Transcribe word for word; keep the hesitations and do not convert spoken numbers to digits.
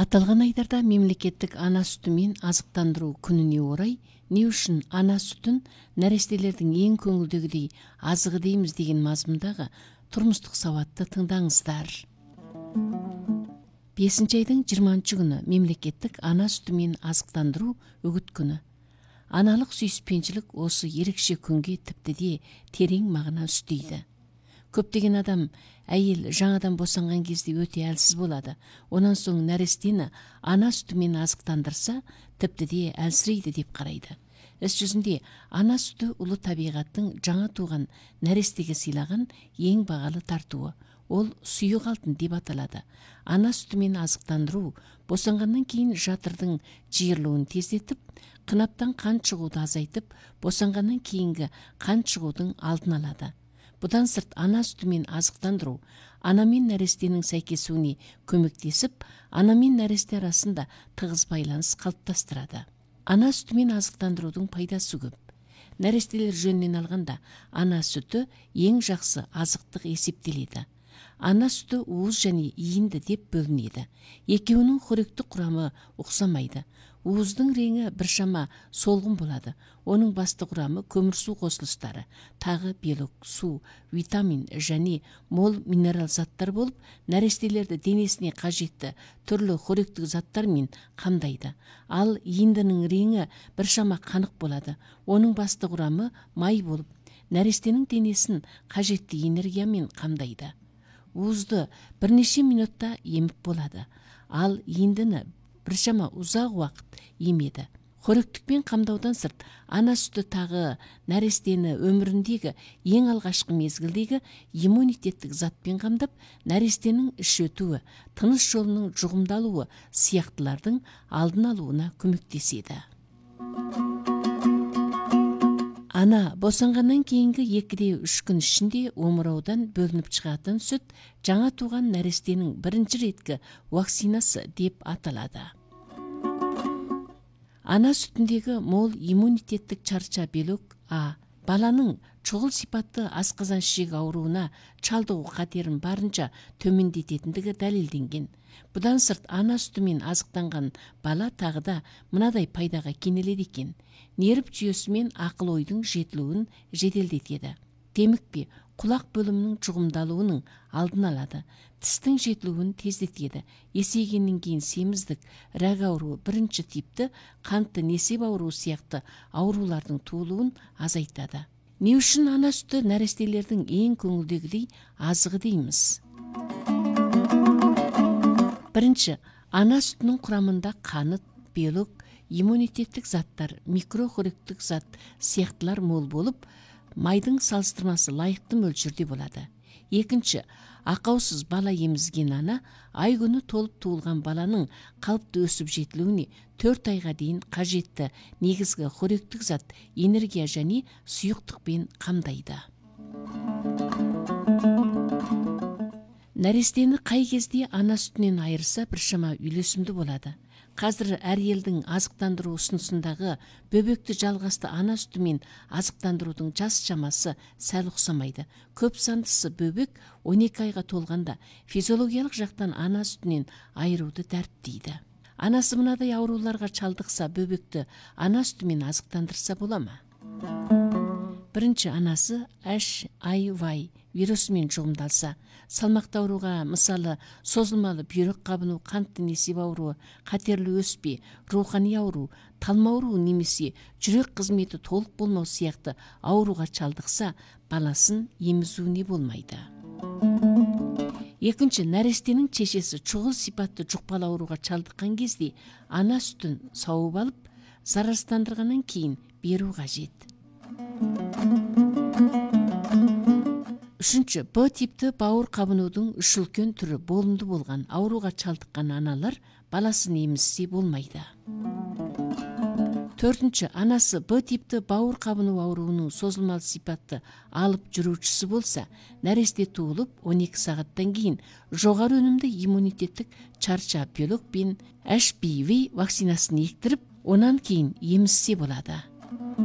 Аталган айдарда мемлекеттик ана сүтү менен азыктандыруу күнүнө орай эмне үчүн ана сүтүн нәрестелердин эң көңүлдөгүдөй азыгы дейбиз деген мазмундагы турмуштук сабатты тыңдаңыздар. бешинчи айдын жыйырманчы күнү мемлекеттик ана сүтү менен азыктандыруу үгүт күнү. Аналык сүйүспенчилик осы ерекше күнгө типтеде терең мағына үстөйдү. Көптөгөн адам әйел жаңадан босанган кезде өтө әлсиз болады. Онан соң нәрестени ана сүтү менен азыктандырса, типтеде әлсирейди деп карайды. Іс жүзүндө ана сүтү улуу табигаттын жаңа тууган нәрестеге сыйлаган эң багалы тартуу. Ол сүйүк алтын деп аталады. Ана сүтү менен азыктандыруу босангандан кийин жатырдын жыйырылуун тездетип, кынаптан кан чыгууду азайтып, босангандан кийинки кан чыгуудун алдын алады. Будан сырт ана сүтү менен азыктандыруу ана менен нәрестенин сайкесүүнү көмөктесип, ана менен нәресте арасында тыгыз байланыш калыпташтырады. Ана сүтү менен азыктандыруудун пайдасы көп. Нәрестелер жөнүнөн алганда, ана сүтү эң жакшы азыктык эсептелет. Ана сүтү ууз жана ийинди деп бөлүнөт. Экөөнүн хоректик курамы уксамайды. Ууздун реңи бир шама солгун болот. Онун басты курамы көмүр суу косулуштары, тагы белок, суу, витамин жана мол минерал заттар болуп, нәрестелерди денесине кажетти түрлүү хоректик заттар менен камдайды. Ал ийиндинин реңи бир шама канык болот. Онун басты курамы май болуп, нәрестенин денесин кажетти энергия менен камдайды. Уузду бир нече минутта эмип болот. Ал ийиндини бир шама узак убакыт эмеди. Хоректикпен камдаудан сырт, ана сүтү тагы нәрестени өмүрүндөгү эң алгачкы мезгилдеги иммунитеттик затпен камдап, нәрестенин иш өтүүгү, тыныс жолунун жугумдалууы сыяктуулардын алдын алууна көмөктөшөт. Ана босангандан кийинки экиде үч күн ичинде омураудан бөлүнүп чыгатын сүт жаңа тууган нәрестенин биринчи иретки вакцинасы деп аталады. Ана сүтүндөгү мол иммунитеттик чарча белок А баланын чогул сипаттуу асказан шишеги оорууна чалдыгуу катерин барынча төмөндөтетиндиги далилденген. Будан сырт ана сүтү менен азыктанган бала тагы да мындай пайдага кенелет экен. Нерв жүйөсү менен акыл ойдун жетилүүнү жеделдетет. Демикпи, кулак бөлүмүнүн жугумдалуунун алдын алады. Тистин жетилүүнү тездетет. Эсейгенден кийин семиздик, рак ооруу, биринчи типти кантты несеп ооруу сыяктуу оорулардын туулуун азайтады. Эмне үчүн ана сүтү нәрестелердин эң көңүлдөгүдөй азыгы дейбиз? Биринчи, ана сүтүнүн курамында каныт, белок, иммунитеттик заттар, микрохоректик зат сыяктуулар мол болуп, майдын салыштырмасы лайыктуу мөлчөрдө болот. Экинчи, акаусуз бала эмизген ана ай күнү толуп туулган баланын калыптуу өсүп жетилүүнү төрт айга дейин кажетти негизги хоректик зат, энергия жана суюктук менен камдайды. Нәрестени кай кезде ана сүтүнөн айырса бир шама үйлөсүмдүү болот. Казыр ар элдин азыктандыруу усунусундагы бөбөктү жалгасты ана сүтү менен азыктандыруудун жаш чамасы сәл уксамайды. Көп сандысы бөбөк он эки айга толганда физиологиялык жактан ана сүтүнөн айырууду дарптейди. Анасы мындай ооруларга чалдыкса, бөбөктү ана сүтү менен азыктандырса боламы? Биринчи, анасы эйч ай ви вирусу менен жугумдалса, салмактуу ооруга, мисалы, созулмалуу бүйрөк кабынуу, канттын несеп ооруу, катерлүү өспө, руханий ооруу, талма ооруу немесе жүрөк кызмети толук болмоо сыяктуу ооруга чалдыкса, баласын эмизүүнү болмайды. Экинчи, нәрестенин чечеси чогул сипаттуу жукпалуу ооруга чалдыккан кезде ана сүтүн сабып алып, зарарсыздандыргандан кийин берүү кажет. Үчүнчү, Б типти бауыр кабынуудун үч үлкөн түрү болумдуу болгон ооруга чалдыккан аналар баласын эмизсе болмайды. Төртүнчү, анасы Б типти бауыр кабынуу ооруунун созулмалуу сипатты алып жүрүүчүсү болса, нәресте туулуп он эки сааттан кийин жогору өнүмдүү иммунитеттик чарча белок менен эйч пи ви вакцинасын эктирип, онан кийин эмизсе болот.